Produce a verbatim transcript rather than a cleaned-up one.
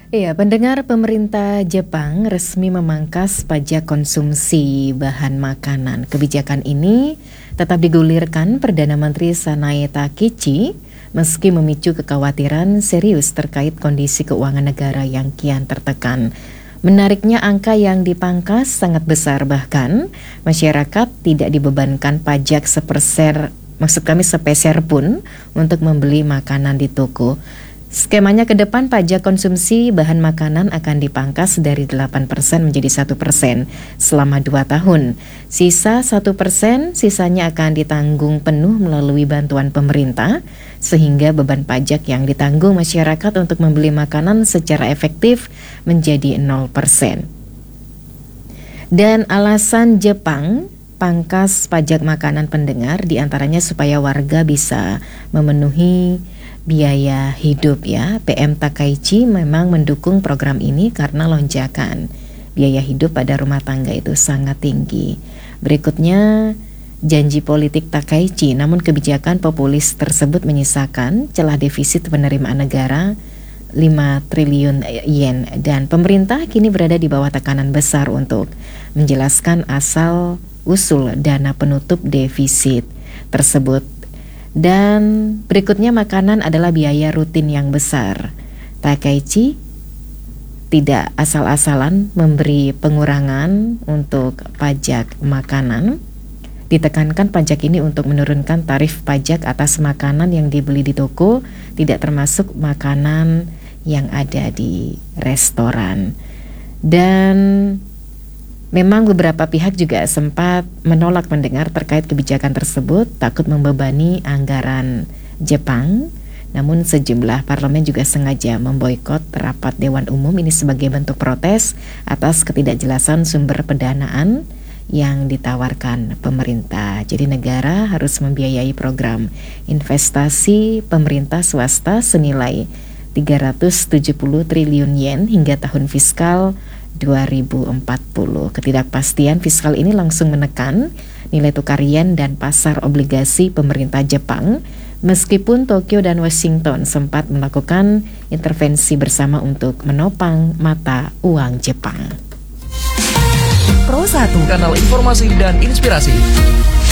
Iya, pendengar, pemerintah Jepang resmi memangkas pajak konsumsi bahan makanan. Kebijakan ini tetap digulirkan Perdana Menteri Sanae Takichi meski memicu kekhawatiran serius terkait kondisi keuangan negara yang kian tertekan. Menariknya, angka yang dipangkas sangat besar, bahkan masyarakat tidak dibebankan pajak seperser, maksud kami sepeser pun untuk membeli makanan di toko. Skemanya ke depan, pajak konsumsi bahan makanan akan dipangkas dari delapan persen menjadi satu persen selama dua tahun. Sisa satu persen sisanya akan ditanggung penuh melalui bantuan pemerintah, sehingga beban pajak yang ditanggung masyarakat untuk membeli makanan secara efektif menjadi nol persen. Dan alasan Jepang pangkas pajak makanan, pendengar, diantaranya supaya warga bisa memenuhi biaya hidup ya. P M Takaichi memang mendukung program ini karena lonjakan biaya hidup pada rumah tangga itu sangat tinggi. Berikutnya, janji politik Takaichi, namun kebijakan populis tersebut menyisakan celah defisit penerimaan negara lima triliun yen, dan pemerintah kini berada di bawah tekanan besar untuk menjelaskan asal usul dana penutup defisit tersebut. Dan berikutnya, makanan adalah biaya rutin yang besar. Takaichi tidak asal-asalan memberi pengurangan untuk pajak makanan. Ditekankan pajak ini untuk menurunkan tarif pajak atas makanan yang dibeli di toko, tidak termasuk makanan yang ada di restoran. Dan memang beberapa pihak juga sempat menolak, mendengar, terkait kebijakan tersebut, takut membebani anggaran Jepang. Namun sejumlah parlemen juga sengaja memboikot rapat Dewan Umum ini sebagai bentuk protes atas ketidakjelasan sumber pendanaan yang ditawarkan pemerintah. Jadi negara harus membiayai program investasi pemerintah swasta senilai tiga ratus tujuh puluh triliun yen hingga tahun fiskal dua ribu empat puluh. Ketidakpastian fiskal ini langsung menekan nilai tukar yen dan pasar obligasi pemerintah Jepang, meskipun Tokyo dan Washington sempat melakukan intervensi bersama untuk menopang mata uang Jepang. Pro satu, kanal informasi dan inspirasi.